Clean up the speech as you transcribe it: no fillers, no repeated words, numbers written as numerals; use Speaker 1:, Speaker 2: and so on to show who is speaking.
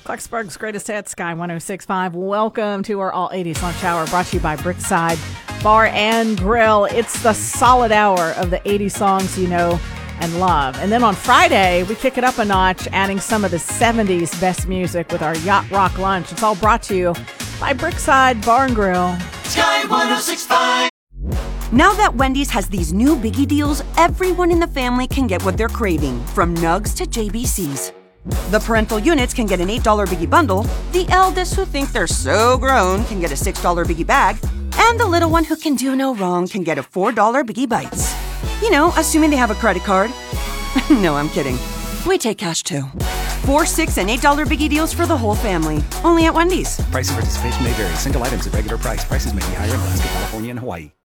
Speaker 1: Clarksburg's Greatest Hits, Sky 106.5. Welcome to our All 80s Lunch Hour, brought to you by Brickside Bar and Grill. It's the solid hour of the 80s songs you know and love. And then on Friday, we kick it up a notch, adding some of the 70s best music with our Yacht Rock Lunch. It's all brought to you by Brickside Bar and Grill.
Speaker 2: Sky 106.5.
Speaker 3: Now that Wendy's has these new biggie deals, everyone in the family can get what they're craving, from nugs to JBCs. The parental units can get an $8 biggie bundle, the eldest who think they're so grown can get a $6 biggie bag, and the little one who can do no wrong can get a $4 biggie bites. You know, assuming they have a credit card. No, I'm kidding. We take cash too. $4, $6, and $8 biggie deals for the whole family. Only at Wendy's.
Speaker 4: Price and participation may vary. Single items at regular price. Prices may be higher in Alaska, California, and Hawaii.